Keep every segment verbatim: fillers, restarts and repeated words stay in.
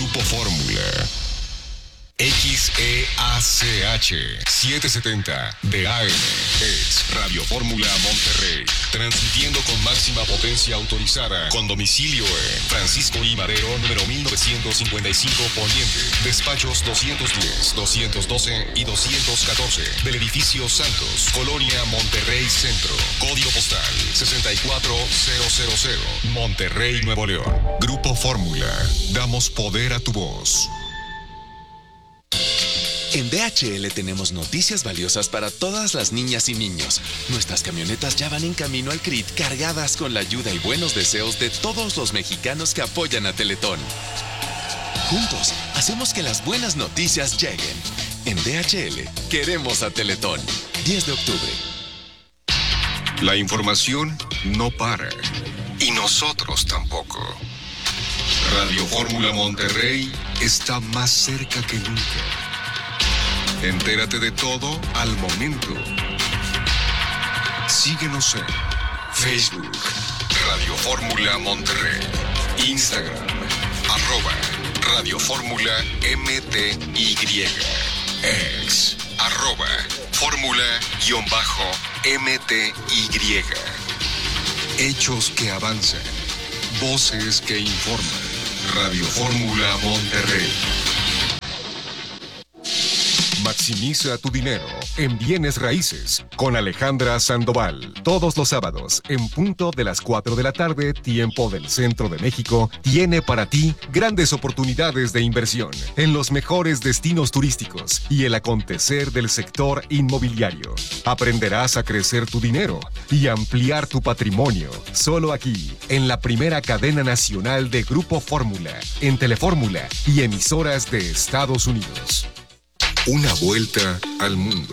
Grupo Fórmula. X E A C H setecientos setenta de A M es Radio Fórmula Monterrey, transmitiendo con máxima potencia autorizada, con domicilio en Francisco I. Madero, número mil novecientos cincuenta y cinco Poniente, despachos doscientos diez, doscientos doce y doscientos catorce, del edificio Santos, Colonia Monterrey Centro, código postal sesenta y cuatro mil, Monterrey, Nuevo León. Grupo Fórmula, damos poder a tu voz. En D H L tenemos noticias valiosas para todas las niñas y niños. Nuestras camionetas ya van en camino al C R I T cargadas con la ayuda y buenos deseos de todos los mexicanos que apoyan a Teletón. Juntos, hacemos que las buenas noticias lleguen. En D H L, queremos a Teletón. diez de octubre. La información no para. Y nosotros tampoco. Radio Fórmula Monterrey está más cerca que nunca. Entérate de todo al momento. Síguenos en Facebook, Radio Fórmula Monterrey, Instagram, arroba Radio Fórmula M T Y, ex, arroba Fórmula-M T Y. Hechos que avanzan, voces que informan. Radio Fórmula Monterrey. Maximiza tu dinero en bienes raíces con Alejandra Sandoval. Todos los sábados, en punto de las cuatro de la tarde, tiempo del centro de México, tiene para ti grandes oportunidades de inversión en los mejores destinos turísticos y el acontecer del sector inmobiliario. Aprenderás a crecer tu dinero y ampliar tu patrimonio. Solo aquí, en la primera cadena nacional de Grupo Fórmula, en Telefórmula y emisoras de Estados Unidos. Una vuelta al mundo.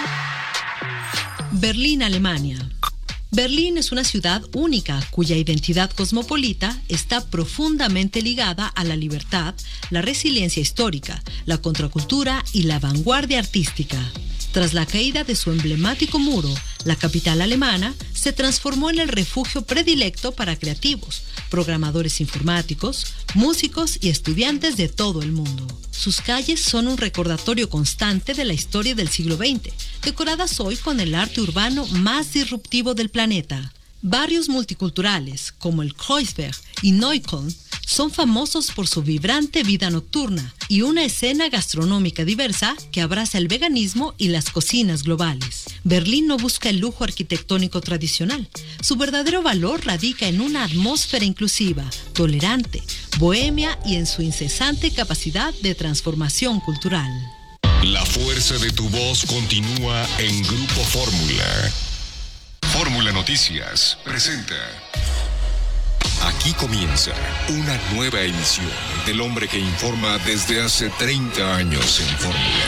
Berlín, Alemania. Berlín es una ciudad única cuya identidad cosmopolita está profundamente ligada a la libertad, la resiliencia histórica, la contracultura y la vanguardia artística. Tras la caída de su emblemático muro, la capital alemana se transformó en el refugio predilecto para creativos, programadores informáticos, músicos y estudiantes de todo el mundo. Sus calles son un recordatorio constante de la historia del siglo veinte, decoradas hoy con el arte urbano más disruptivo del planeta. Barrios multiculturales como el Kreuzberg y Neukölln son famosos por su vibrante vida nocturna y una escena gastronómica diversa que abraza el veganismo y las cocinas globales. Berlín no busca el lujo arquitectónico tradicional. Su verdadero valor radica en una atmósfera inclusiva, tolerante, bohemia y en su incesante capacidad de transformación cultural. La fuerza de tu voz continúa en Grupo Fórmula. Fórmula Noticias presenta. Aquí comienza una nueva emisión del hombre que informa desde hace treinta años en Fórmula.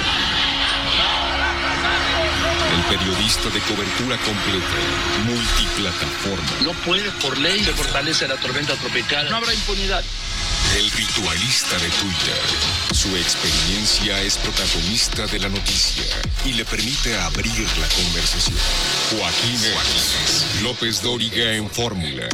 El periodista de cobertura completa, multiplataforma. No puede por ley se fortalece la tormenta tropical. No habrá impunidad. El ritualista de Twitter. Su experiencia es protagonista de la noticia y le permite abrir la conversación. Joaquín Joaquín López Dóriga en Fórmula.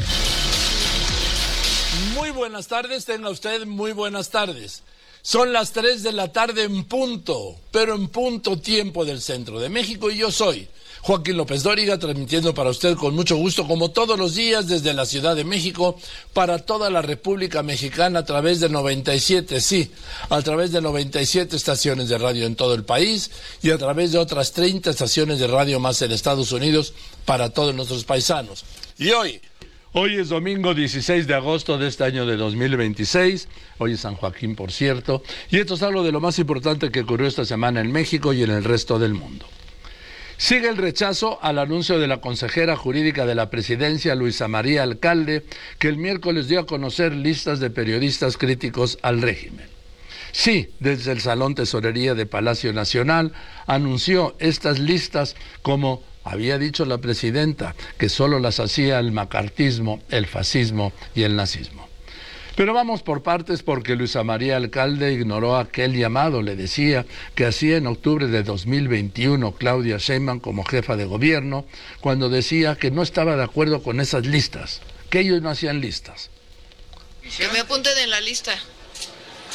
Muy buenas tardes, tenga usted muy buenas tardes. Son las tres de la tarde en punto, pero en punto tiempo del centro de México, y yo soy Joaquín López Dóriga, transmitiendo para usted con mucho gusto, como todos los días, desde la Ciudad de México, para toda la República Mexicana, a través de noventa y siete, sí, a través de noventa y siete estaciones de radio en todo el país, y a través de otras treinta estaciones de radio más en Estados Unidos, para todos nuestros paisanos. Y hoy, hoy es domingo dieciséis de agosto de este año de dos mil veintiséis, hoy es San Joaquín, por cierto, y esto es algo de lo más importante que ocurrió esta semana en México y en el resto del mundo. Sigue el rechazo al anuncio de la consejera jurídica de la presidencia, Luisa María Alcalde, que el miércoles dio a conocer listas de periodistas críticos al régimen. Sí, desde el Salón Tesorería de Palacio Nacional anunció estas listas como había dicho la presidenta, que solo las hacía el macartismo, el fascismo y el nazismo. Pero vamos por partes, porque Luisa María Alcalde ignoró aquel llamado, le decía, que hacía en octubre de dos mil veintiuno Claudia Sheinbaum como jefa de gobierno, cuando decía que no estaba de acuerdo con esas listas, que ellos no hacían listas. Que me apunten en la lista.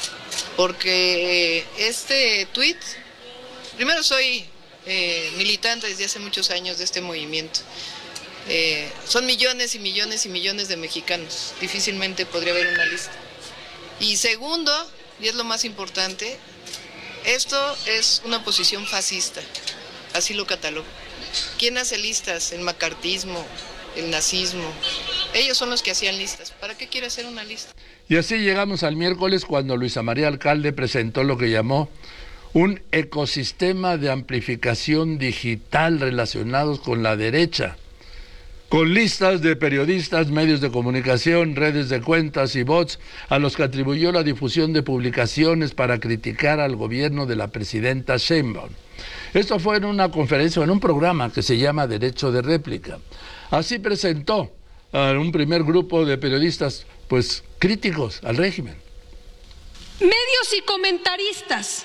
porque este tuit, primero soy eh, militante desde hace muchos años de este movimiento. Eh, son millones y millones y millones de mexicanos, difícilmente podría haber una lista. Y segundo, y es lo más importante, esto es una posición fascista, así lo catalogo. ¿Quién hace listas? El macartismo, el nazismo. Ellos son los que hacían listas. ¿Para qué quiere hacer una lista? Y así llegamos al miércoles, cuando Luisa María Alcalde presentó lo que llamó un ecosistema de amplificación digital relacionados con la derecha, con listas de periodistas, medios de comunicación, redes de cuentas y bots a los que atribuyó la difusión de publicaciones para criticar al gobierno de la presidenta Sheinbaum. Esto fue en una conferencia, en un programa que se llama Derecho de Réplica. Así presentó a un primer grupo de periodistas, pues, críticos al régimen. Medios y comentaristas.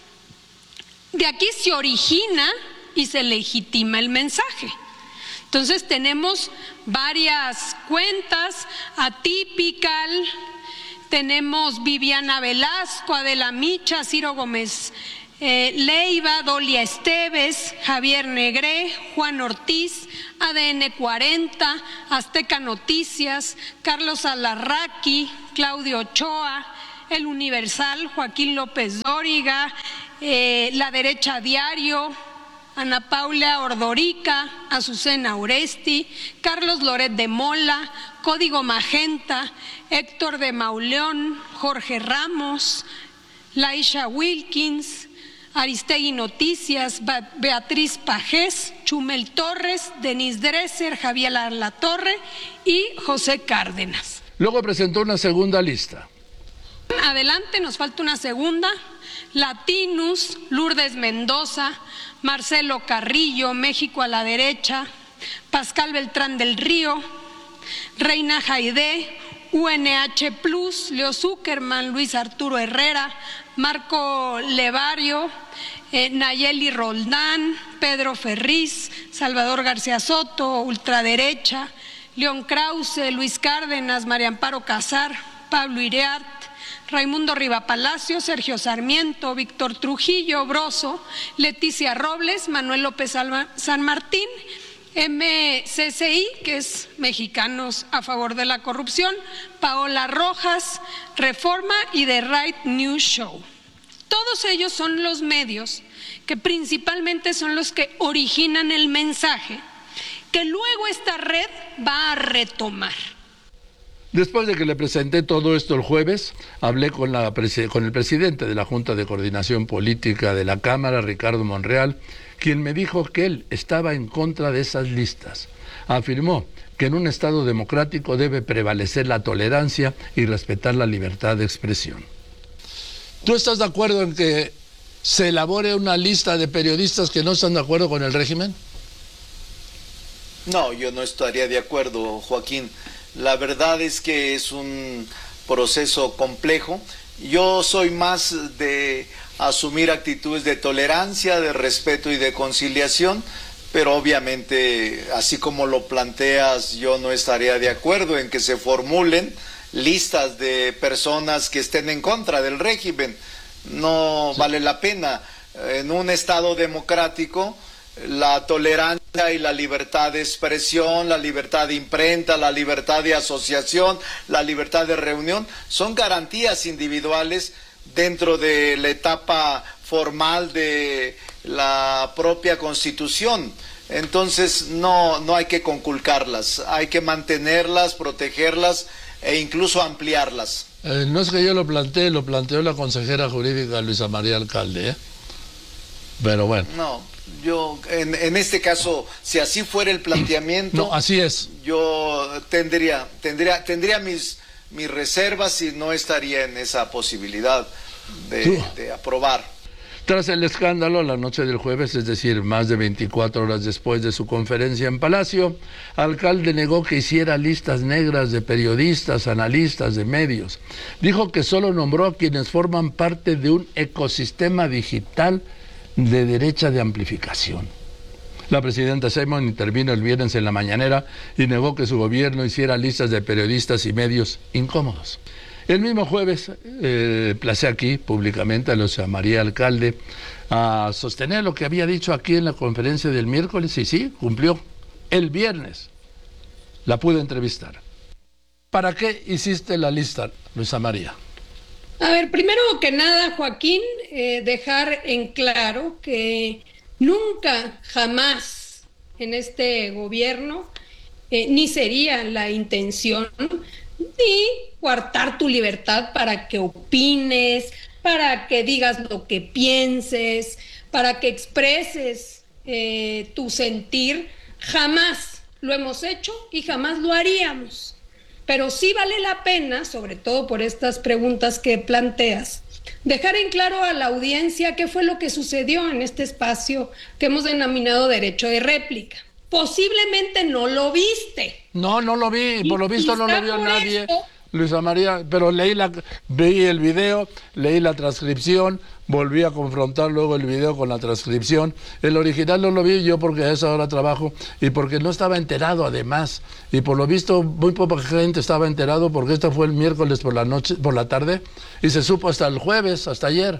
De aquí se origina y se legitima el mensaje. Entonces tenemos varias cuentas, Atypical, tenemos Viviana Velasco, Adela Micha, Ciro Gómez eh, Leiva, Dolia Esteves, Javier Negré, Juan Ortiz, A D N cuarenta, Azteca Noticias, Carlos Alarraqui, Claudio Ochoa, El Universal, Joaquín López Dóriga, eh, La Derecha Diario, Ana Paula Ordorica, Azucena Oresti, Carlos Loret de Mola, Código Magenta, Héctor de Mauleón, Jorge Ramos, Laisha Wilkins, Aristegui Noticias, Beatriz Pajés, Chumel Torres, Denise Dresser, Javier Latorre y José Cárdenas. Luego presentó una segunda lista. Adelante, nos falta una segunda. Latinus, Lourdes Mendoza, Marcelo Carrillo, México a la Derecha, Pascal Beltrán del Río, Reina Jaidé, U N H Plus, Leo Zuckerman, Luis Arturo Herrera, Marco Levario, eh, Nayeli Roldán, Pedro Ferriz, Salvador García Soto, Ultraderecha, León Krause, Luis Cárdenas, María Amparo Casar, Pablo Iriart, Raimundo Rivapalacio, Sergio Sarmiento, Víctor Trujillo, Broso, Leticia Robles, Manuel López San Martín, M C C I, que es Mexicanos a Favor de la Corrupción, Paola Rojas, Reforma y The Right News Show. Todos ellos son los medios que principalmente son los que originan el mensaje que luego esta red va a retomar. Después de que le presenté todo esto el jueves, hablé con, la, con el presidente de la Junta de Coordinación Política de la Cámara, Ricardo Monreal, quien me dijo que él estaba en contra de esas listas. Afirmó que en un Estado democrático debe prevalecer la tolerancia y respetar la libertad de expresión. ¿Tú estás de acuerdo en que se elabore una lista de periodistas que no están de acuerdo con el régimen? No, yo no estaría de acuerdo, Joaquín. La verdad es que es un proceso complejo. Yo soy más de asumir actitudes de tolerancia, de respeto y de conciliación, pero obviamente, así como lo planteas, yo no estaría de acuerdo en que se formulen listas de personas que estén en contra del régimen. No sí. Vale la pena. En un Estado democrático, la tolerancia y la libertad de expresión, la libertad de imprenta, la libertad de asociación, la libertad de reunión, son garantías individuales dentro de la etapa formal de la propia Constitución. Entonces no, no hay que conculcarlas, hay que mantenerlas, protegerlas e incluso ampliarlas. Eh, no es que yo lo planteé, lo planteó la consejera jurídica Luisa María Alcalde, ¿eh? Pero bueno. No, yo en, en este caso, si así fuera el planteamiento, no, así es. Yo tendría, tendría, tendría mis, mis reservas y no estaría en esa posibilidad de, de aprobar. Tras el escándalo, la noche del jueves, es decir, más de veinticuatro horas después de su conferencia en Palacio, Alcalde negó que hiciera listas negras de periodistas, analistas, de medios. Dijo que solo nombró a quienes forman parte de un ecosistema digital de derecha de amplificación. La presidenta Sheinbaum intervino el viernes en la mañanera y negó que su gobierno hiciera listas de periodistas y medios incómodos. El mismo jueves, eh, placé aquí públicamente a Luisa María Alcalde a sostener lo que había dicho aquí en la conferencia del miércoles, y sí, cumplió. El viernes la pude entrevistar. ¿Para qué hiciste la lista, Luisa María? A ver, primero que nada, Joaquín, eh, dejar en claro que nunca, jamás en este gobierno, eh, ni sería la intención, ni coartar tu libertad para que opines, para que digas lo que pienses, para que expreses eh, tu sentir. Jamás lo hemos hecho y jamás lo haríamos. Pero sí vale la pena, sobre todo por estas preguntas que planteas, dejar en claro a la audiencia qué fue lo que sucedió en este espacio que hemos denominado derecho de réplica. Posiblemente no lo viste. No, no lo vi, por lo visto no lo vio nadie, esto, Luisa María, pero leí la, vi el video, leí la transcripción, volví a confrontar luego el video con la transcripción. El original no lo vi yo porque a esa hora trabajo y porque no estaba enterado además. Y por lo visto muy poca gente estaba enterado porque esto fue el miércoles por la noche, por la tarde, y se supo hasta el jueves, hasta ayer.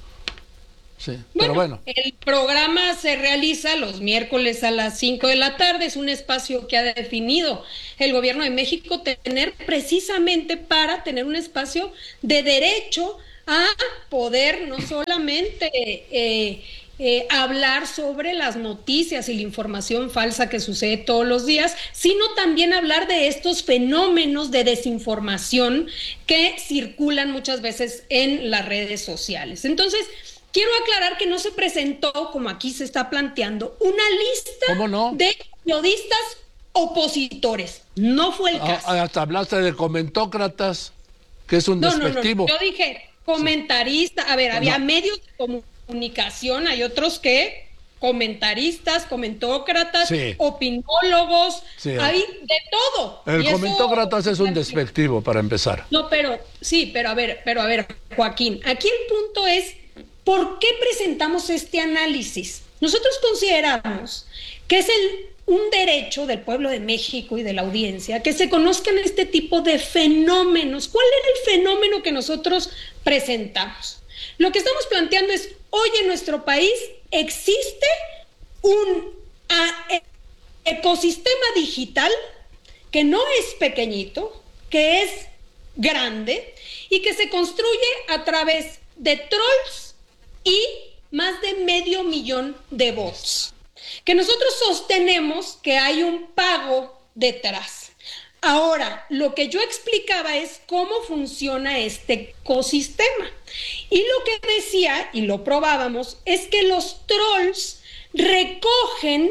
Sí, bueno, pero bueno. El programa se realiza los miércoles a las cinco de la tarde, es un espacio que ha definido el gobierno de México tener precisamente para tener un espacio de derecho a poder no solamente eh, eh, hablar sobre las noticias y la información falsa que sucede todos los días, sino también hablar de estos fenómenos de desinformación que circulan muchas veces en las redes sociales. Entonces, quiero aclarar que no se presentó, como aquí se está planteando, una lista ¿Cómo no? de periodistas opositores. No fue el caso. Ah, hasta hablaste de comentócratas, que es un no, despectivo. No, no, yo dije comentarista. A ver, había no. medios de comunicación, hay otros que comentaristas, comentócratas, sí. opinólogos, sí. hay de todo. El y comentócratas eso, es un despectivo, para empezar. No, pero sí, pero a ver, pero a ver, Joaquín, aquí el punto es, ¿por qué presentamos este análisis? Nosotros consideramos que es el, un derecho del pueblo de México y de la audiencia que se conozcan este tipo de fenómenos. ¿Cuál era el fenómeno que nosotros presentamos? Lo que estamos planteando es, hoy en nuestro país existe un a, e, ecosistema digital que no es pequeñito, que es grande y que se construye a través de trolls y más de medio millón de bots, que nosotros sostenemos que hay un pago detrás. Ahora, lo que yo explicaba es cómo funciona este ecosistema. Y lo que decía, y lo probábamos, es que los trolls recogen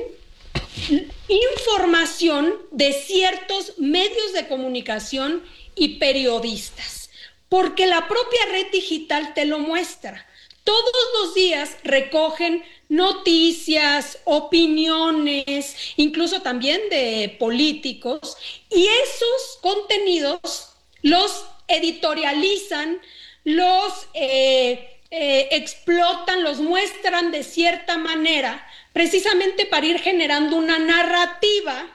información de ciertos medios de comunicación y periodistas, porque la propia red digital te lo muestra. Todos los días recogen noticias, opiniones, incluso también de políticos, y esos contenidos los editorializan, los eh, eh, explotan, los muestran de cierta manera, precisamente para ir generando una narrativa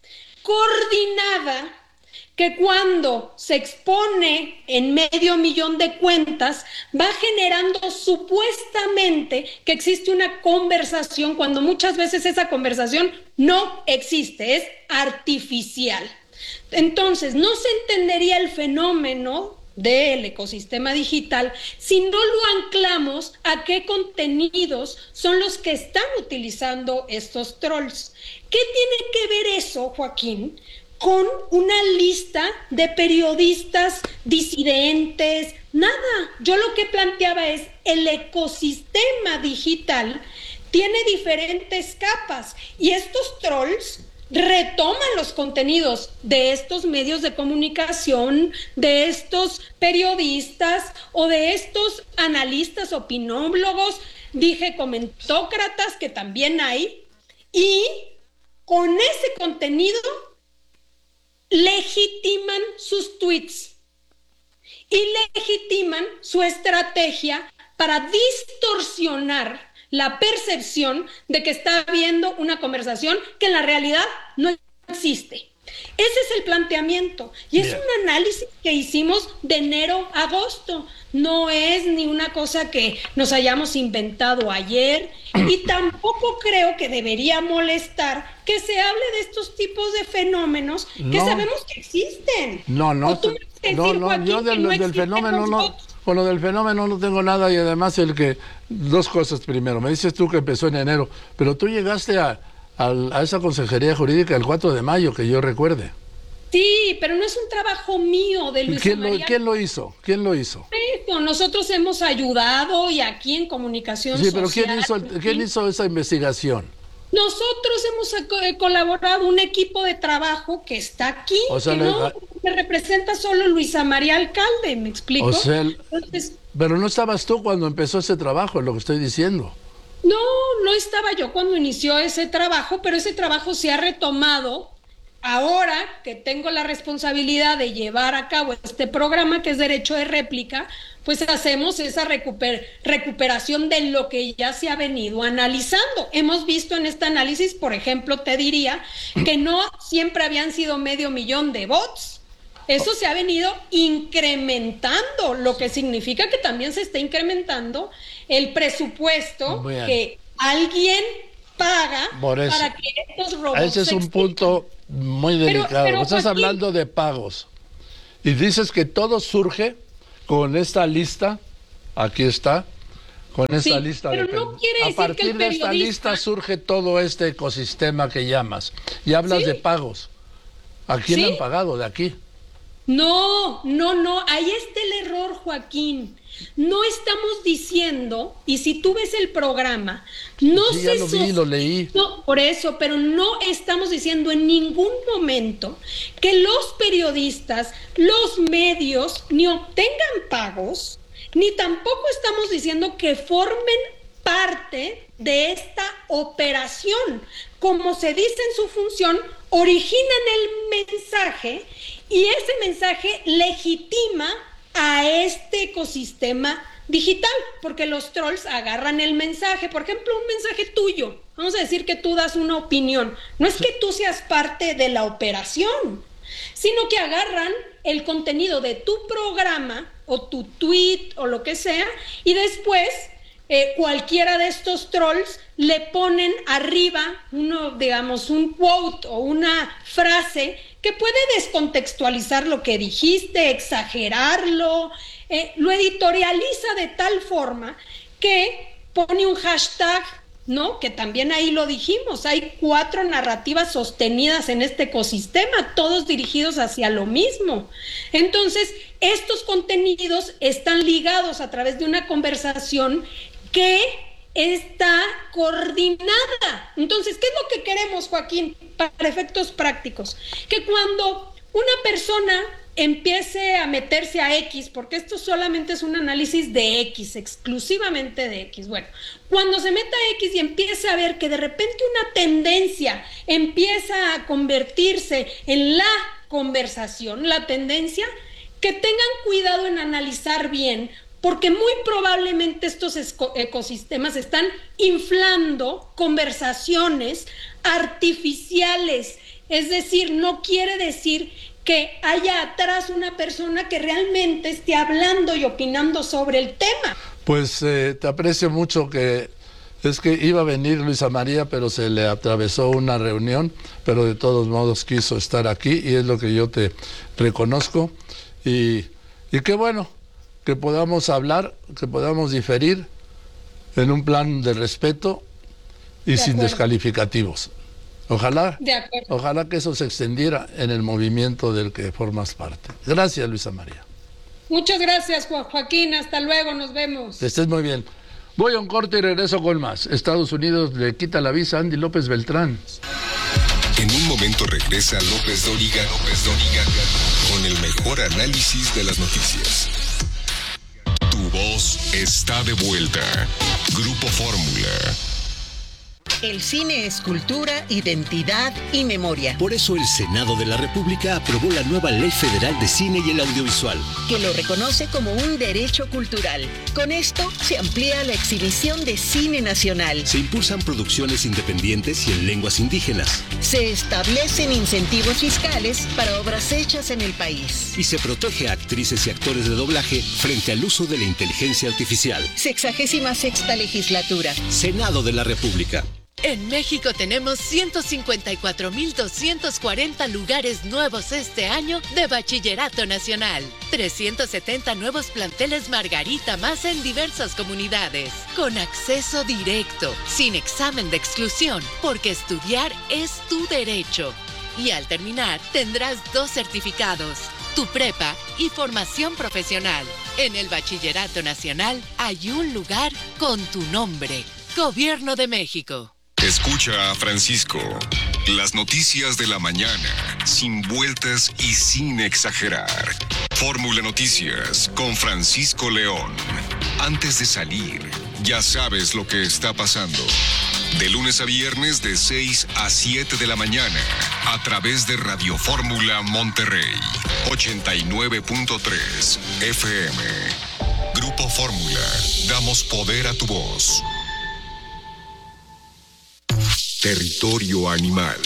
coordinada que cuando se expone en medio millón de cuentas va generando supuestamente que existe una conversación, cuando muchas veces esa conversación no existe, es artificial. Entonces, no se entendería el fenómeno del ecosistema digital si no lo anclamos a qué contenidos son los que están utilizando estos trolls. ¿Qué tiene que ver eso, Joaquín, con una lista de periodistas disidentes? Nada. Yo lo que planteaba es, el ecosistema digital tiene diferentes capas y estos trolls retoman los contenidos de estos medios de comunicación, de estos periodistas o de estos analistas, opinólogos, dije comentócratas que también hay, y con ese contenido legitiman sus tweets y legitiman su estrategia para distorsionar la percepción de que está habiendo una conversación que en la realidad no existe. Ese es el planteamiento. Y es Bien. un análisis que hicimos de enero a agosto. No es ni una cosa que nos hayamos inventado ayer. Y tampoco creo que debería molestar que se hable de estos tipos de fenómenos que No. sabemos que existen. No, no, ¿O tú me vas a decir, no, no, Joaquín, yo que del, no del existen fenómeno los no, bots? con lo del fenómeno no tengo nada y además el que, dos cosas primero, me dices tú que empezó en enero, pero tú llegaste a, a, a esa consejería jurídica el cuatro de mayo, que yo recuerde. Sí, pero no es un trabajo mío de ¿Y Luisa quién lo, María. quién lo hizo? ¿Quién lo hizo? Eso, nosotros hemos ayudado y aquí en Comunicación Sí, pero Social, ¿quién hizo, el- quién hizo esa investigación? nosotros hemos eh, colaborado un equipo de trabajo que está aquí, O sea, que le- no me representa solo Luisa María Alcalde, ¿me explico? O sea, el- Entonces, Pero no estabas tú cuando empezó ese trabajo, es lo que estoy diciendo. no, no estaba yo cuando inició ese trabajo, pero ese trabajo se ha retomado ahora que tengo la responsabilidad de llevar a cabo este programa que es Derecho de Réplica, pues hacemos esa recuper- recuperación de lo que ya se ha venido analizando. Hemos visto en este análisis, por ejemplo, te diría que no siempre habían sido medio millón de bots. Eso se ha venido incrementando, lo que significa que también se está incrementando el presupuesto Bien. que alguien paga Por eso. para que estos robots Ese es un existan. punto muy Pero- delicado. pero, Estás Joaquín- hablando de pagos. Y dices que todo surge con esta lista. Aquí está. Con esta Sí, lista pero de no pe- quiere A decir que partir el de esta periodista- lista surge todo este ecosistema que llamas. Y hablas Sí. de pagos. ¿A quién Sí. le han pagado de aquí? No, no, no, ahí está el error, Joaquín. No estamos diciendo, y si tú ves el programa, no Sí, se ya lo vi, sos- lo leí. No, por eso, pero no estamos diciendo en ningún momento que los periodistas, los medios, ni obtengan pagos, ni tampoco estamos diciendo que formen parte de esta operación. Como se dice en su función, originan el mensaje y ese mensaje legitima a este ecosistema digital, porque los trolls agarran el mensaje, por ejemplo, un mensaje tuyo, vamos a decir que tú das una opinión, no es que tú seas parte de la operación, sino que agarran el contenido de tu programa o tu tweet o lo que sea y después eh, cualquiera de estos trolls le ponen arriba uno, digamos, un quote o una frase que puede descontextualizar lo que dijiste, exagerarlo, eh, lo editorializa de tal forma que pone un hashtag, ¿no? Que también ahí lo dijimos, hay cuatro narrativas sostenidas en este ecosistema, todos dirigidos hacia lo mismo. Entonces, estos contenidos están ligados a través de una conversación que está coordinada. Entonces, ¿qué es lo que queremos, Joaquín, para efectos prácticos? Que cuando una persona empiece a meterse a X, porque esto solamente es un análisis de X, exclusivamente de X. Bueno, cuando se meta a X y empiece a ver que de repente una tendencia empieza a convertirse en la conversación, la tendencia, que tengan cuidado en analizar bien, porque muy probablemente estos ecosistemas están inflando conversaciones artificiales, es decir, no quiere decir que haya atrás una persona que realmente esté hablando y opinando sobre el tema. Pues eh, te aprecio mucho que es que iba a venir Luisa María, pero se le atravesó una reunión, pero de todos modos quiso estar aquí y es lo que yo te reconozco. Y, y qué bueno que podamos hablar, que podamos diferir en un plan de respeto y De sin acuerdo. descalificativos. Ojalá, De acuerdo. ojalá que eso se extendiera en el movimiento del que formas parte. Gracias, Luisa María. Muchas gracias, Jo- Joaquín. Hasta luego, nos vemos. Que estés muy bien. Voy a un corte y regreso con más. Estados Unidos le quita la visa a Andy López Beltrán. En un momento regresa López Dóriga, López Dóriga, con el mejor análisis de las noticias. Tu voz está de vuelta. Grupo Fórmula. El cine es cultura, identidad y memoria. Por eso el Senado de la República aprobó la nueva Ley Federal de Cine y el Audiovisual, que lo reconoce como un derecho cultural. Con esto se amplía la exhibición de cine nacional. Se impulsan producciones independientes y en lenguas indígenas. Se establecen incentivos fiscales para obras hechas en el país. Y se protege a actrices y actores de doblaje frente al uso de la inteligencia artificial. Sexagésima sexta legislatura. Senado de la República. En México tenemos ciento cincuenta y cuatro mil doscientos cuarenta lugares nuevos este año de Bachillerato Nacional. trescientos setenta nuevos planteles Margarita más en diversas comunidades. Con acceso directo, sin examen de exclusión, porque estudiar es tu derecho. Y al terminar, tendrás dos certificados, tu prepa y formación profesional. En el Bachillerato Nacional hay un lugar con tu nombre. Gobierno de México. Escucha a Francisco. Las noticias de la mañana, sin vueltas y sin exagerar. Fórmula Noticias con Francisco León. Antes de salir, ya sabes lo que está pasando. De lunes a viernes de seis a siete de la mañana, a través de Radio Fórmula Monterrey, ochenta y nueve punto tres F M. Grupo Fórmula, damos poder a tu voz. Territorio animal.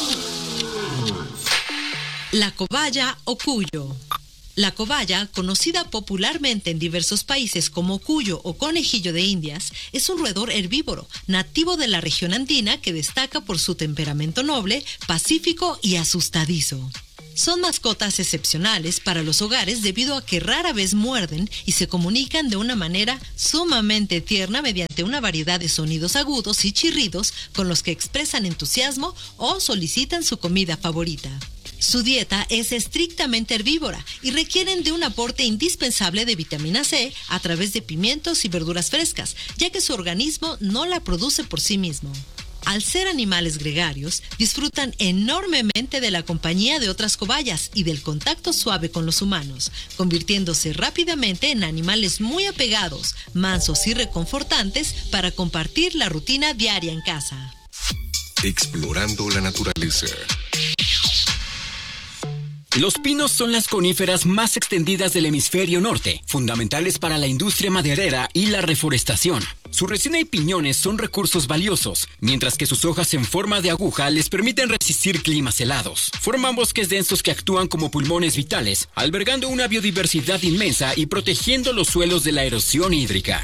La cobaya o cuyo. La cobaya, conocida popularmente en diversos países como cuyo o conejillo de Indias, es un roedor herbívoro, nativo de la región andina que destaca por su temperamento noble, pacífico y asustadizo. Son mascotas excepcionales para los hogares debido a que rara vez muerden y se comunican de una manera sumamente tierna mediante una variedad de sonidos agudos y chirridos con los que expresan entusiasmo o solicitan su comida favorita. Su dieta es estrictamente herbívora y requieren de un aporte indispensable de vitamina C a través de pimientos y verduras frescas, ya que su organismo no la produce por sí mismo. Al ser animales gregarios, disfrutan enormemente de la compañía de otras cobayas y del contacto suave con los humanos, convirtiéndose rápidamente en animales muy apegados, mansos y reconfortantes para compartir la rutina diaria en casa. Explorando la naturaleza. Los pinos son las coníferas más extendidas del hemisferio norte, fundamentales para la industria maderera y la reforestación. Su resina y piñones son recursos valiosos, mientras que sus hojas en forma de aguja les permiten resistir climas helados. Forman bosques densos que actúan como pulmones vitales, albergando una biodiversidad inmensa y protegiendo los suelos de la erosión hídrica.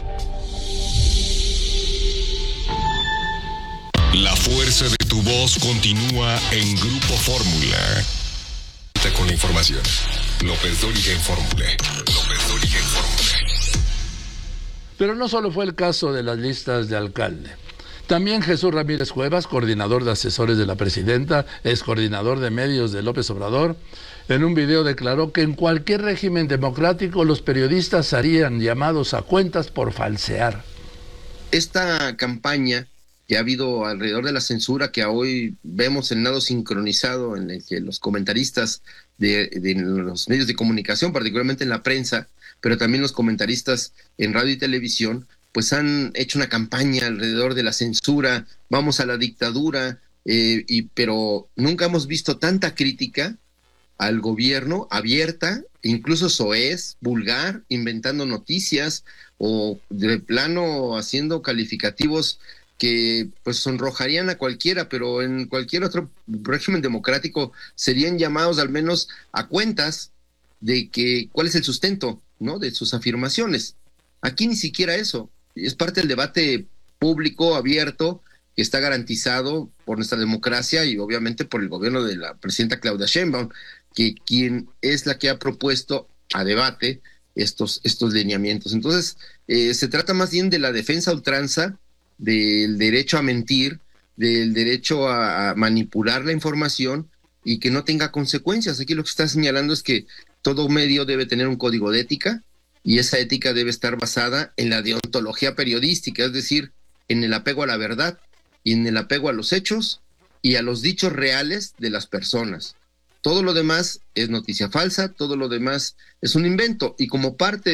La fuerza de tu voz continúa en Grupo Fórmula. Con la información. López Dóriga en Fórmula. López Dóriga en Fórmula. Pero no solo fue el caso de las listas de alcalde. También Jesús Ramírez Cuevas, coordinador de asesores de la presidenta, ex coordinador de medios de López Obrador, en un video declaró que en cualquier régimen democrático los periodistas harían llamados a cuentas por falsear. Esta campaña que ha habido alrededor de la censura, que hoy vemos el nado sincronizado en el que los comentaristas de, de los medios de comunicación, particularmente en la prensa, pero también los comentaristas en radio y televisión, pues han hecho una campaña alrededor de la censura, vamos a la dictadura, eh, y, pero nunca hemos visto tanta crítica al gobierno abierta, incluso soez, vulgar, inventando noticias o de plano haciendo calificativos que pues sonrojarían a cualquiera, pero en cualquier otro régimen democrático serían llamados al menos a cuentas de que cuál es el sustento, ¿no?, de sus afirmaciones. Aquí ni siquiera eso. Es parte del debate público abierto que está garantizado por nuestra democracia y obviamente por el gobierno de la presidenta Claudia Sheinbaum, que quien es la que ha propuesto a debate estos, estos lineamientos. Entonces, eh, se trata más bien de la defensa a ultranza del derecho a mentir, del derecho a, a manipular la información y que no tenga consecuencias. Aquí lo que está señalando es que todo medio debe tener un código de ética y esa ética debe estar basada en la deontología periodística, es decir, en el apego a la verdad y en el apego a los hechos y a los dichos reales de las personas. Todo lo demás es noticia falsa, todo lo demás es un invento y como parte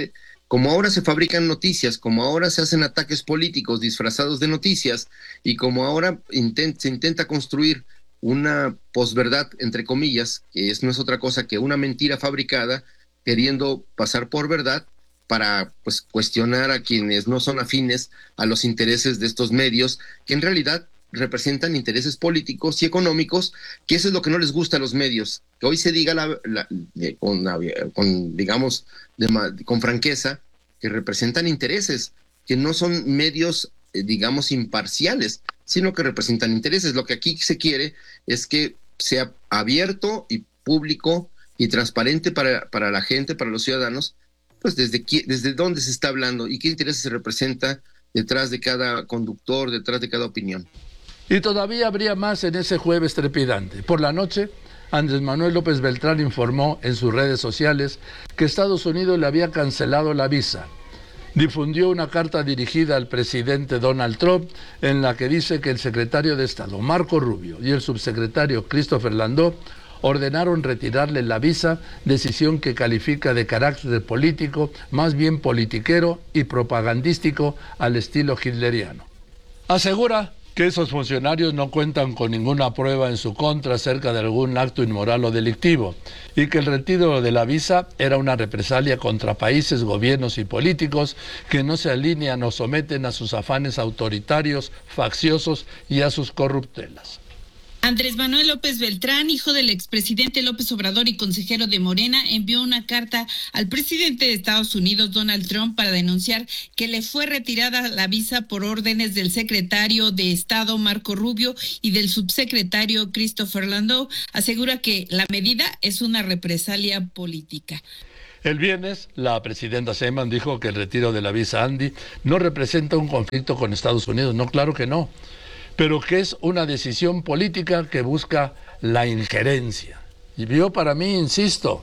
como ahora se fabrican noticias, como ahora se hacen ataques políticos disfrazados de noticias y como ahora intent, se intenta construir una posverdad, entre comillas, que es, no es otra cosa que una mentira fabricada queriendo pasar por verdad para pues cuestionar a quienes no son afines a los intereses de estos medios, que en realidad representan intereses políticos y económicos, que eso es lo que no les gusta a los medios, que hoy se diga la, la, de, con, con, digamos, de, con franqueza, que representan intereses, que no son medios, eh, digamos, imparciales, sino que representan intereses. Lo que aquí se quiere es que sea abierto y público y transparente para, para la gente, para los ciudadanos, pues desde, desde dónde se está hablando y qué intereses se representa detrás de cada conductor, detrás de cada opinión. Y todavía habría más en ese jueves trepidante. Por la noche, Andrés Manuel López Beltrán informó en sus redes sociales que Estados Unidos le había cancelado la visa. Difundió una carta dirigida al presidente Donald Trump en la que dice que el secretario de Estado, Marco Rubio, y el subsecretario Christopher Landau ordenaron retirarle la visa, decisión que califica de carácter político, más bien politiquero y propagandístico al estilo hitleriano. Asegura que esos funcionarios no cuentan con ninguna prueba en su contra acerca de algún acto inmoral o delictivo y que el retiro de la visa era una represalia contra países, gobiernos y políticos que no se alinean o someten a sus afanes autoritarios, facciosos y a sus corruptelas. Andrés Manuel López Beltrán, hijo del expresidente López Obrador y consejero de Morena, envió una carta al presidente de Estados Unidos, Donald Trump, para denunciar que le fue retirada la visa por órdenes del secretario de Estado, Marco Rubio, y del subsecretario Christopher Landau. Asegura que la medida es una represalia política. El viernes, la presidenta Sheinbaum dijo que el retiro de la visa Andy no representa un conflicto con Estados Unidos. No, claro que no. Pero que es una decisión política que busca la injerencia. Y yo para mí, insisto,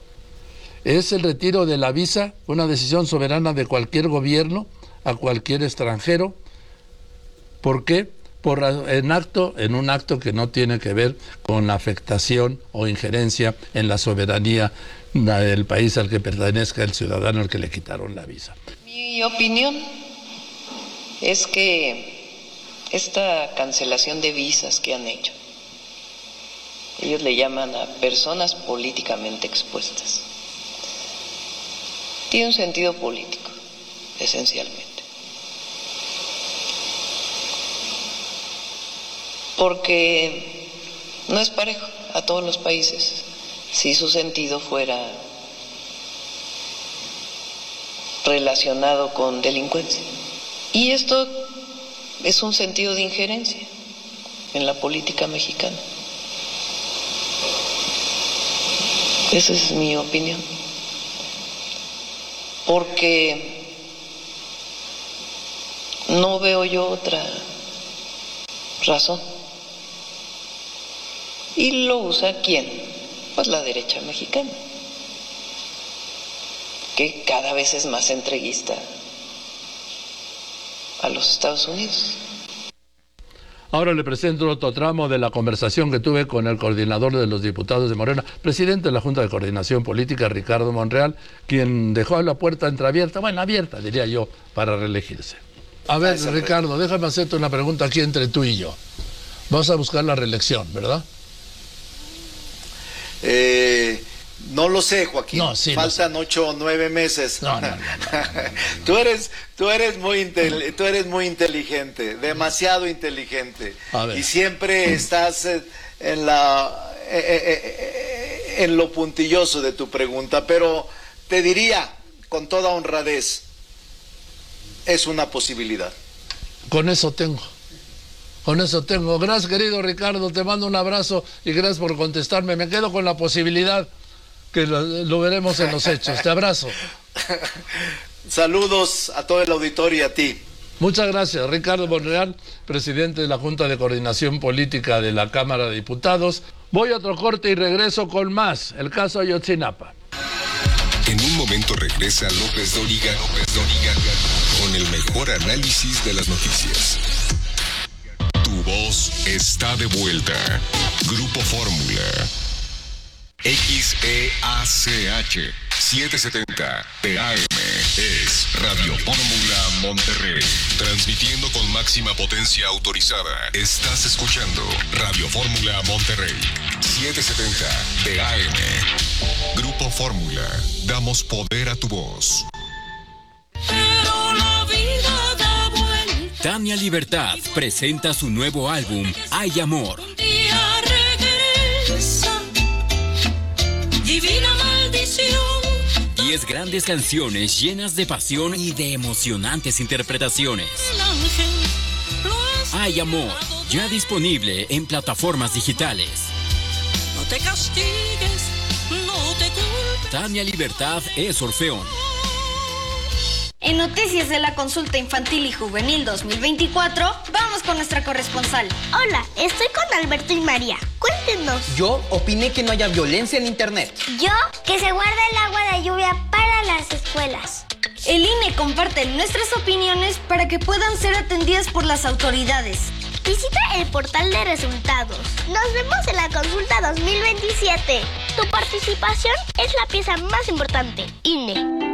es el retiro de la visa una decisión soberana de cualquier gobierno a cualquier extranjero. ¿Por qué? Por en acto, en un acto que no tiene que ver con la afectación o injerencia en la soberanía del país al que pertenezca el ciudadano al que le quitaron la visa. Mi opinión es que esta cancelación de visas que han hecho, ellos le llaman a personas políticamente expuestas, tiene un sentido político, esencialmente. Porque no es parejo a todos los países si su sentido fuera relacionado con delincuencia. Y esto es un sentido de injerencia en la política mexicana. Esa es mi opinión. Porque no veo yo otra razón. ¿Y lo usa quién? Pues la derecha mexicana, que cada vez es más entreguista a los Estados Unidos. Ahora le presento otro tramo de la conversación que tuve con el coordinador de los diputados de Morena, presidente de la Junta de Coordinación Política, Ricardo Monreal, quien dejó la puerta entreabierta, bueno, abierta diría yo, para reelegirse. A ver, Ricardo, déjame hacerte una pregunta aquí entre tú y yo. Vas a buscar la reelección, ¿verdad? Eh... No lo sé, Joaquín. No, sí, faltan ocho o nueve meses. No, no, no, no, no, no, no. Tú eres, tú eres muy inte- tú eres muy inteligente, demasiado inteligente. Y siempre estás en la eh, eh, en lo puntilloso de tu pregunta, pero te diría con toda honradez, es una posibilidad. Con eso tengo. Con eso tengo. Gracias, querido Ricardo, te mando un abrazo y gracias por contestarme. Me quedo con la posibilidad que lo, lo veremos en los hechos. Te abrazo. Saludos a todo el auditorio y a ti. Muchas gracias, Ricardo Monreal, presidente de la Junta de Coordinación Política de la Cámara de Diputados. Voy a otro corte y regreso con más, el caso Ayotzinapa. En un momento regresa López Dóriga, López Dóriga, con el mejor análisis de las noticias. Tu voz está de vuelta. Grupo Fórmula. X E A C H setecientos setenta T A M. es Radio Fórmula Monterrey. Transmitiendo con máxima potencia autorizada. Estás escuchando Radio Fórmula Monterrey. setecientos setenta de A M. Grupo Fórmula. Damos poder a tu voz. Pero la vida da vuelta. Tania Libertad presenta su nuevo álbum, Hay Amor. Un día regresa. Divina maldición. Diez grandes canciones llenas de pasión y de emocionantes interpretaciones. Hay Amor, ya disponible en plataformas digitales. No te castigues, no te culpes. Tania Libertad es Orfeón. En Noticias de la Consulta Infantil y Juvenil dos mil veinticuatro, vamos con nuestra corresponsal. Hola, estoy con Alberto y María. Cuéntenos. Yo opiné que no haya violencia en internet. Yo, que se guarde el agua de lluvia para las escuelas. El I N E comparte nuestras opiniones para que puedan ser atendidas por las autoridades. Visita el portal de resultados. Nos vemos en la consulta dos mil veintisiete. Tu participación es la pieza más importante. I N E.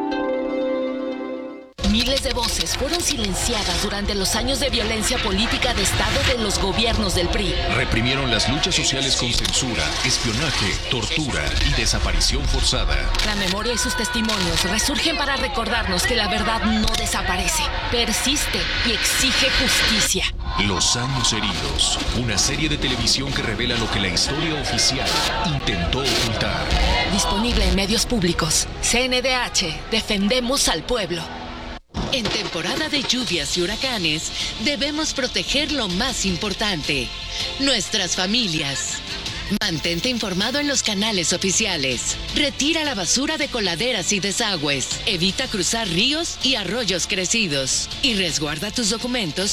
Miles de voces fueron silenciadas durante los años de violencia política de Estado de los gobiernos del P R I. Reprimieron las luchas sociales con censura, espionaje, tortura y desaparición forzada. La memoria y sus testimonios resurgen para recordarnos que la verdad no desaparece, persiste y exige justicia. Los años heridos, una serie de televisión que revela lo que la historia oficial intentó ocultar. Disponible en medios públicos. C N D H, defendemos al pueblo. En temporada de lluvias y huracanes, debemos proteger lo más importante, nuestras familias. Mantente informado en los canales oficiales. Retira la basura de coladeras y desagües. Evita cruzar ríos y arroyos crecidos. Y resguarda tus documentos